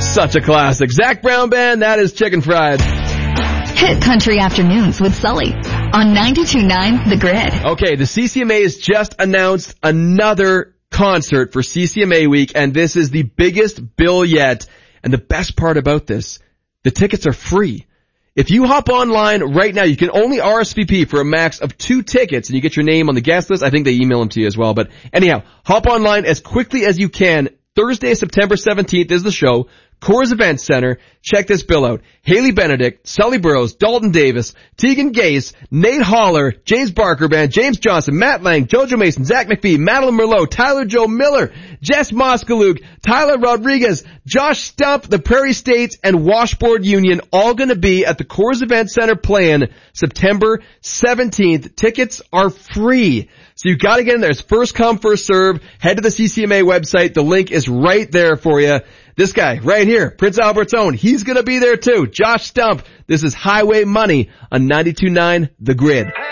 Such a classic. Zach Brown Band, that is Chicken Fried. Hit Country Afternoons with Sully on 92.9 The Grid. Okay, the CCMA has just announced another concert for CCMA week, and this is the biggest bill yet. And the best part about this, the tickets are free. If you hop online right now, you can only RSVP for a max of 2 tickets, and you get your name on the guest list. I think they email them to you as well. But anyhow, hop online as quickly as you can. Thursday, September 17th is the show. Coors Event Center. Check this bill out. Haley Benedict, Sully Burrows, Dalton Davis, Tegan Gase, Nate Holler, James Barker Band, James Johnson, Matt Lang, Jojo Mason, Zach McPhee, Madeline Merlot, Tyler Joe Miller, Jess Moskaluk, Tyler Rodriguez, Josh Stump, the Prairie States, and Washboard Union all gonna be at the Coors Event Center playing September 17th. Tickets are free. So you gotta get in there. It's first come, first serve. Head to the CCMA website. The link is right there for you. This guy right here, Prince Albert's own, he's gonna be there too. Josh Stump. This is Highway Money on 92.9 The Grid.